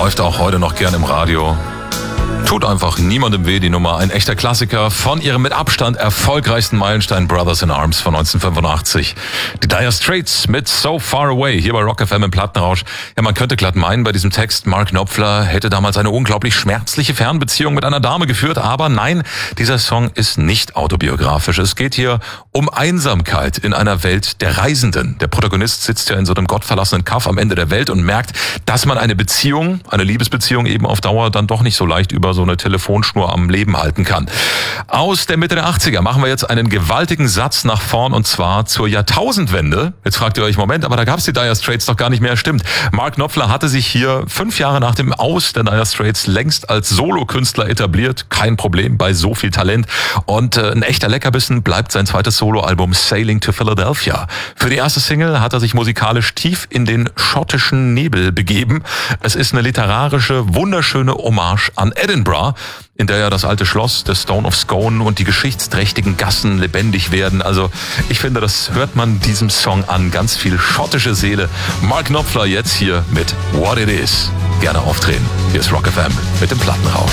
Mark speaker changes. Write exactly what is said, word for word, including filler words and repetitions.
Speaker 1: läuft auch heute noch gern im Radio. Tut einfach niemandem weh, die Nummer. Ein echter Klassiker von ihrem mit Abstand erfolgreichsten Meilenstein Brothers in Arms von neunzehnhundertfünfundachtzig. Die Dire Straits mit So Far Away hier bei Rock F M im Plattenrausch. Ja, man könnte glatt meinen, bei diesem Text, Mark Knopfler hätte damals eine unglaublich schmerzliche Fernbeziehung mit einer Dame geführt. Aber nein, dieser Song ist nicht autobiografisch. Es geht hier um Einsamkeit in einer Welt der Reisenden. Der Protagonist sitzt ja in so einem gottverlassenen Kaff am Ende der Welt und merkt, dass man eine Beziehung, eine Liebesbeziehung eben auf Dauer dann doch nicht so leicht über so eine Telefonschnur am Leben halten kann. Aus der Mitte der achtziger machen wir jetzt einen gewaltigen Satz nach vorn und zwar zur Jahrtausendwende. Jetzt fragt ihr euch, Moment, aber da gab es die Dire Straits doch gar nicht mehr. Stimmt. Mark Knopfler hatte sich hier fünf Jahre nach dem Aus der Dire Straits längst als Solokünstler etabliert. Kein Problem bei so viel Talent. Und äh, ein echter Leckerbissen bleibt sein zweites Soloalbum Sailing to Philadelphia. Für die erste Single hat er sich musikalisch tief in den schottischen Nebel begeben. Es ist eine literarische, wunderschöne Hommage an Edinburgh, in der ja das alte Schloss, der Stone of Scone und die geschichtsträchtigen Gassen lebendig werden. Also ich finde, das hört man diesem Song an. Ganz viel schottische Seele. Mark Knopfler jetzt hier mit What It Is. Gerne aufdrehen. Hier ist Rock F M mit dem Plattenrausch.